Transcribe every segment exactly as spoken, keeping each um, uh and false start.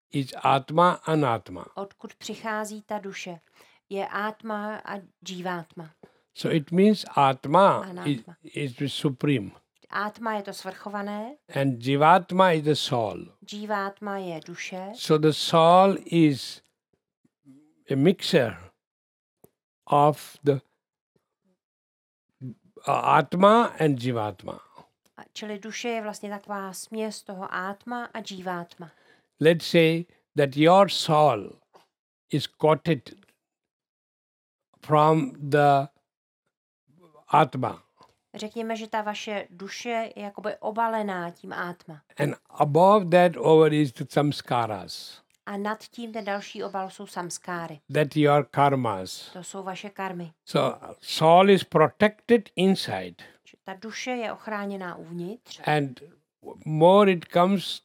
is Atma, Anatma. Odkud přichází ta duše? Je Atma a Jivátma. So it means Atma is, Anatma. is the supreme. Atma je to svrchované, And Jivatma is the soul. Jivátma je duše, So the soul is a mixture of the uh, Atma and Jivatma. a- čili duše je vlastně taková směs toho Atma a Jivátma. Let's say that your soul is coated from the Atma, Řekněme, že ta vaše duše je jakoby obalená tím Atma. and above that over is the samskaras, A nad tím ten další obal jsou samskáry. that your karmas. To jsou vaše karmy. So soul is protected inside, Že ta duše je ochráněná uvnitř and more it comes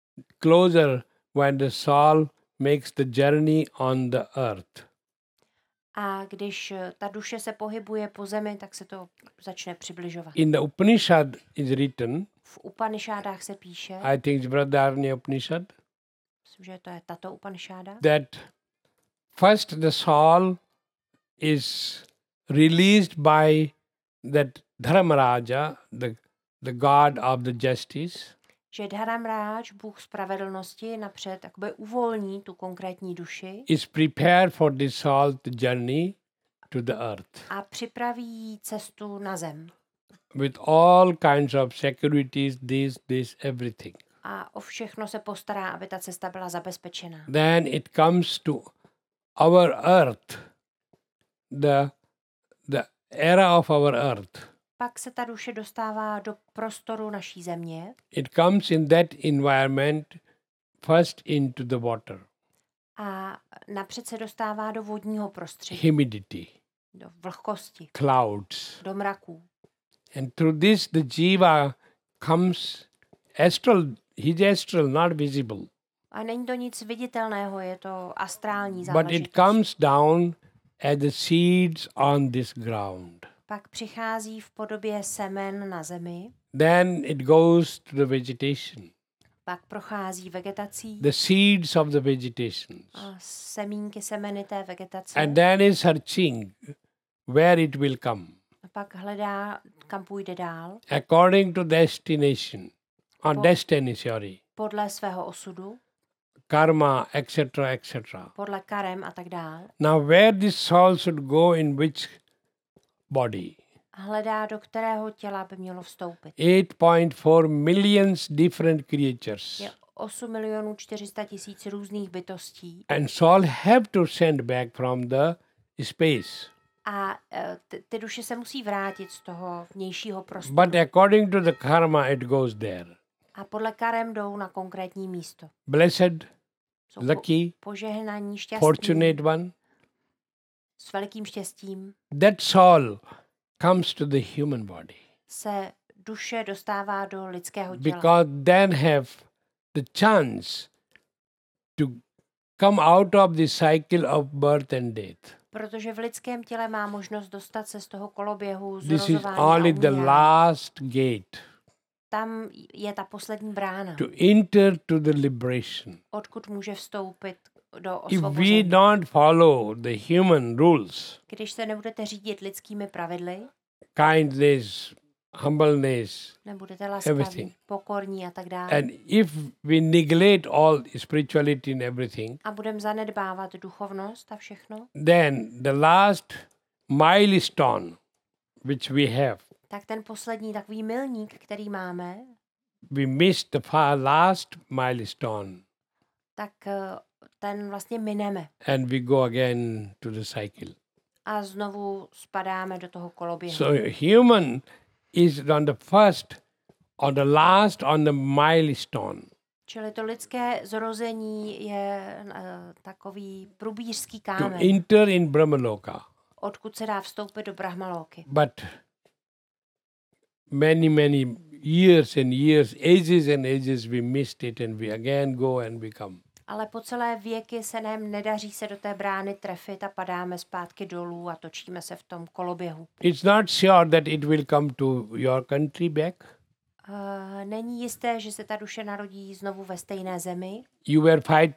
closer when the soul makes the journey on the earth. a když eh, ta duše se pohybuje po zemi, tak se to začne přibližovat. In the Upanishad is written, V Upanishádách se píše, I think it's Brihadaranya Upanishad, myslím, že to je tato Upanisháda, that first the soul is released by that Dharmaraja, the, the god of the justice, že Dharamráj, Bůh spravedlnosti, napřed jakoby uvolní tu konkrétní duši is prepared for the soul to journey to the earth a připraví jí cestu na zem. with all kinds of securities, this, this, everything. A o všechno se postará, aby ta cesta byla zabezpečená. Then it comes to our earth, the, the era of our earth. Pak se ta duše dostává do prostoru naší země It comes in that environment first into the water, a napřed se dostává do vodního prostředí, humidity, do vlhkosti, clouds. do mraků. And through this the jiva comes astral, he's astral, not visible. A není to nic viditelného, je to astrální But it záležitost. comes down as the seeds on this ground. Pak přichází v podobě semen na zemi, Then it goes to the vegetation, pak prochází vegetací, the seeds of the vegetation. a semínky, semeny té vegetace And then is searching where it will come a pak hledá, kam půjde dál, according to destination, or Po- destiny, sorry, podle svého osudu, karma, et cetera, et cetera. podle karem a tak dál. Now, where this soul should go in which body? A hledá, do kterého těla by mělo vstoupit. eight point four millions different creatures. Je osm milionů čtyři sta tisíc různých bytostí And soul have to send back from the space. a eh, ty, ty duše se musí vrátit z toho vnějšího prostoru. But according to the karma, it goes there. A podle karem jdou na konkrétní místo. Blessed, Jsou po, lucky, požehnaní, šťastní, fortunate one. s velikým štěstím That soul comes to the human body. se duše dostává do lidského těla. Because then have the chance to come out of the cycle of birth and death. Protože v lidském těle má možnost dostat se z toho koloběhu This is zrozování only a the umírání. last gate Tam je ta poslední brána, to enter to the liberation. odkud může vstoupit do If we osvobození. don't follow the human rules, Když se nebudete řídit lidskými pravidly, kindness, humbleness, nebudete laskaví, Everything. pokorní a tak dále, and if we neglect all spirituality and everything, a budeme zanedbávat duchovnost a všechno, then the last milestone which we have, tak ten poslední takový milník, který máme, we missed the far last milestone, tak eh, ten vlastně mineme and we go again to the cycle. a znovu spadáme do toho koloběhu. So human is on the first, on the last, on the milestone. Čili to lidské zrození je uh, takový průbířský To kámen, enter in Brahmaloka. odkud se dá vstoupit do Brahmalóky. But many, many years and years, ages and ages, we missed it and we again go and we come. Ale po celé věky se nám nedaří se do té brány trefit a padáme zpátky dolů a točíme se v tom koloběhu. It's not sure that it will come to your country back. Uh, není jisté, že se ta duše narodí znovu ve stejné zemi. You were fighting